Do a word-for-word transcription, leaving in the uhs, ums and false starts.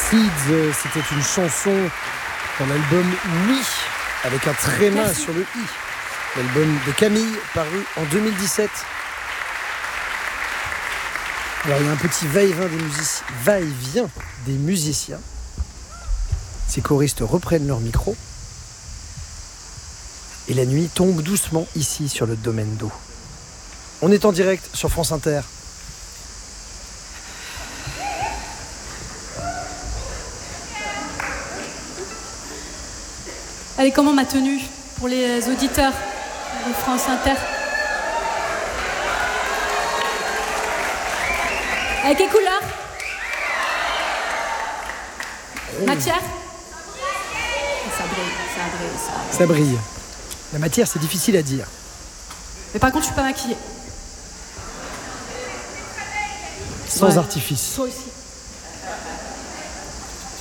Seeds, c'était une chanson dans l'album Oui, avec un tréma Merci. Sur le I. L'album de Camille, paru en deux mille dix-sept. Alors il y a un petit va-et-vient des, musici... va-et-vient des musiciens. Ces choristes reprennent leur micro. Et la nuit tombe doucement ici sur le domaine d'eau. On est en direct sur France Inter. Allez, comment ma tenue pour les auditeurs de France Inter? Avec quelle couleur? Oh. Matière? Ça brille, ça brille, ça brille. Ça brille. La matière, c'est difficile à dire. Mais par contre, je suis pas maquillée. Sans ouais. artifice. Toi aussi.